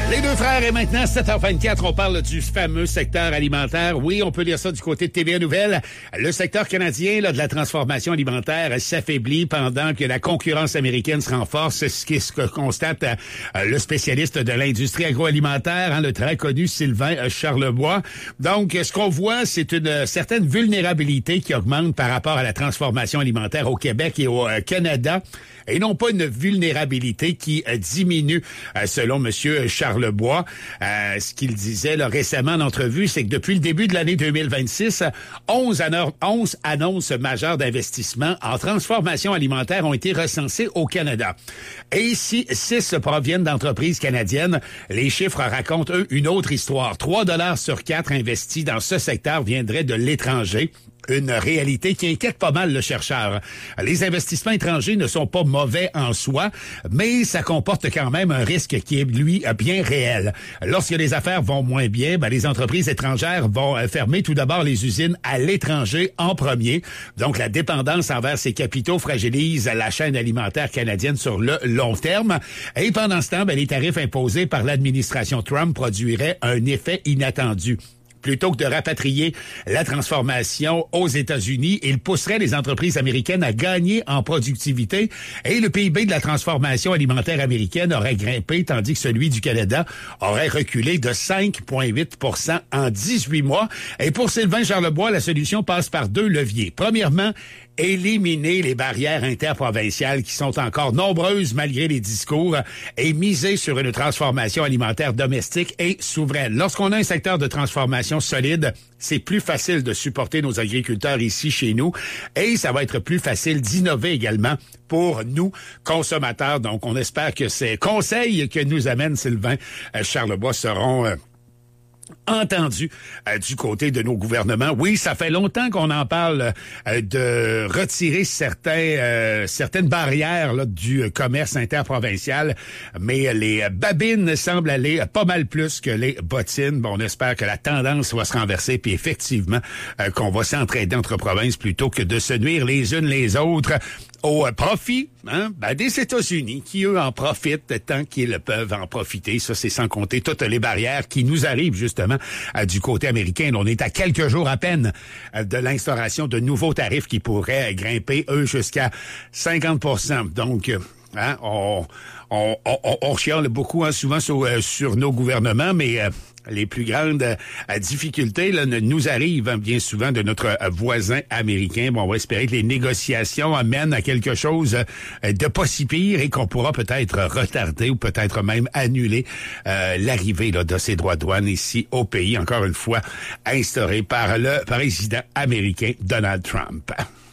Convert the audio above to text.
Les deux frères et maintenant 7h24, on parle du fameux secteur alimentaire. Oui, on peut lire ça du côté de TVA Nouvelles. Le secteur canadien là, de la transformation alimentaire s'affaiblit pendant que la concurrence américaine se renforce. Ce que constate le spécialiste de l'industrie agroalimentaire, le très connu Sylvain Charlebois. Donc, ce qu'on voit, c'est une certaine vulnérabilité qui augmente par rapport à la transformation alimentaire au Québec et au Canada, et non pas une vulnérabilité qui diminue, selon Monsieur Charlebois. Ce qu'il disait là, récemment en entrevue, c'est que depuis le début de l'année 2026, 11 annonces majeures d'investissement en transformation alimentaire ont été recensées au Canada. Et si 6 proviennent d'entreprises canadiennes, les chiffres racontent, eux, une autre histoire. 3 $ sur 4 investis dans ce secteur viendraient de l'étranger. Une réalité qui inquiète pas mal le chercheur. Les investissements étrangers ne sont pas mauvais en soi, mais ça comporte quand même un risque qui est, lui, bien réel. Lorsque les affaires vont moins bien, les entreprises étrangères vont fermer tout d'abord les usines à l'étranger en premier. Donc, la dépendance envers ces capitaux fragilise la chaîne alimentaire canadienne sur le long terme. Et pendant ce temps, les tarifs imposés par l'administration Trump produiraient un effet inattendu. Plutôt que de rapatrier la transformation aux États-Unis, il pousserait les entreprises américaines à gagner en productivité et le PIB de la transformation alimentaire américaine aurait grimpé, tandis que celui du Canada aurait reculé de 5,8 % en 18 mois. Et pour Sylvain Charlebois, la solution passe par 2 leviers. Premièrement, éliminer les barrières interprovinciales qui sont encore nombreuses malgré les discours et miser sur une transformation alimentaire domestique et souveraine. Lorsqu'on a un secteur de transformation solide, c'est plus facile de supporter nos agriculteurs ici chez nous et ça va être plus facile d'innover également pour nous, consommateurs. Donc, on espère que ces conseils que nous amène Sylvain Charlebois seront entendu du côté de nos gouvernements. Oui, ça fait longtemps qu'on en parle de retirer certaines barrières là, du commerce interprovincial, mais les babines semblent aller pas mal plus que les bottines. Bon, on espère que la tendance va se renverser, puis effectivement qu'on va s'entraider entre provinces plutôt que de se nuire les unes les autres au profit des États-Unis, qui, eux, en profitent tant qu'ils peuvent en profiter. Ça, c'est sans compter toutes les barrières qui nous arrivent, justement, du côté américain. On est à quelques jours à peine de l'instauration de nouveaux tarifs qui pourraient grimper, eux, jusqu'à 50 %. Donc, on chiale beaucoup souvent sur nos gouvernements, mais les plus grandes difficultés là, nous arrivent bien souvent de notre voisin américain. Bon, on va espérer que les négociations amènent à quelque chose de pas si pire et qu'on pourra peut-être retarder ou peut-être même annuler l'arrivée là, de ces droits de douane ici au pays, encore une fois instaurés par le président américain Donald Trump.